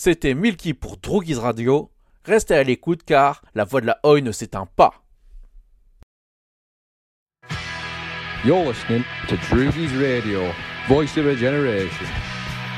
C'était Milky pour Droogies Radio. Restez à l'écoute car la voix de la Oi ne s'éteint pas. You're listening to Droogies Radio, voice of a generation.